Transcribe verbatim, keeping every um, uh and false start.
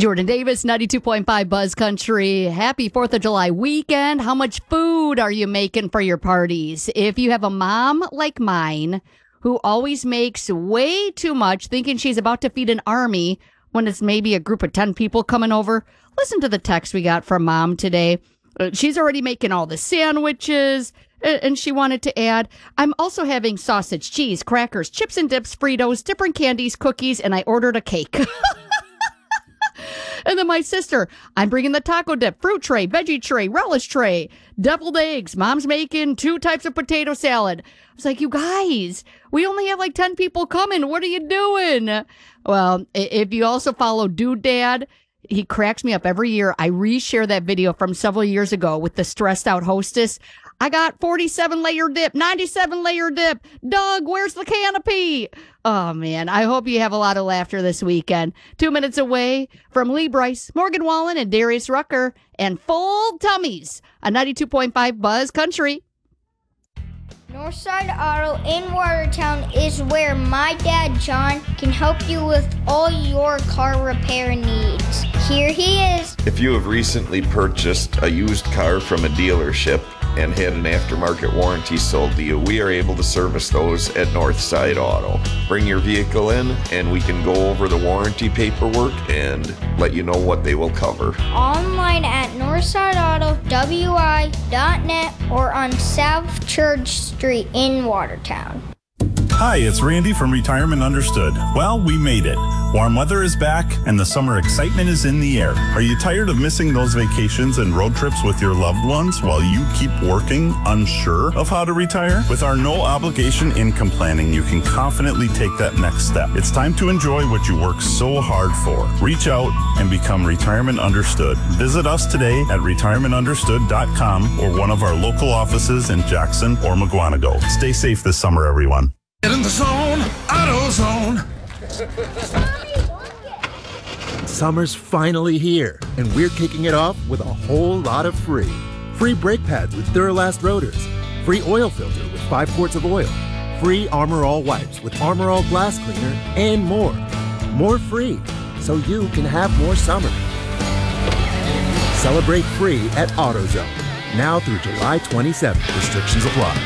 Jordan Davis, ninety-two point five Buzz Country. Happy fourth of July weekend. How much food are you making for your parties? If you have a mom like mine who always makes way too much, thinking she's about to feed an army when it's maybe a group of ten people coming over, listen to the text we got from Mom today. Uh, she's already making all the sandwiches, and she wanted to add, I'm also having sausage, cheese, crackers, chips and dips, Fritos, different candies, cookies, and I ordered a cake. And then my sister, I'm bringing the taco dip, fruit tray, veggie tray, relish tray, deviled eggs. Mom's making two types of potato salad. I was like, you guys, we only have like ten people coming. What are you doing? Well, if you also follow Dude Dad, he cracks me up every year. I reshare that video from several years ago with the stressed out hostess. I got forty-seven layer dip, ninety-seven layer dip. Doug, where's the canopy? Oh, man, I hope you have a lot of laughter this weekend. Two minutes away from Lee Bryce, Morgan Wallen, and Darius Rucker, and Full Tummies on ninety-two point five Buzz Country. Northside Auto in Watertown is where my dad, John, can help you with all your car repair needs. Here he is. If you have recently purchased a used car from a dealership and had an aftermarket warranty sold to you, we are able to service those at Northside Auto. Bring your vehicle in and we can go over the warranty paperwork and let you know what they will cover. Online at northside auto w i dot net or on South Church Street in Watertown. Hi, it's Randy from Retirement Understood. Well, we made it. Warm weather is back and the summer excitement is in the air. Are you tired of missing those vacations and road trips with your loved ones while you keep working, unsure of how to retire? With our no obligation income planning, you can confidently take that next step. It's time to enjoy what you work so hard for. Reach out and become Retirement Understood. Visit us today at retirement understood dot com or one of our local offices in Jackson or McGuanago. Stay safe this summer, everyone. Get in the zone, AutoZone. Summer's finally here, and we're kicking it off with a whole lot of free. Free brake pads with Duralast rotors. Free oil filter with five quarts of oil. Free Armor All wipes with Armor All glass cleaner, and more. More free, so you can have more summer. Celebrate free at AutoZone. Now through July twenty-seventh. Restrictions apply.